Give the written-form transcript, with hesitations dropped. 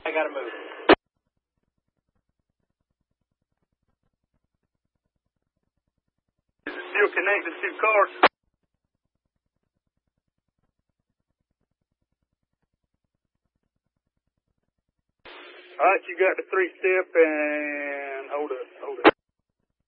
I gotta move. Is it still connected to cars? All right, you got the 3-step and hold up.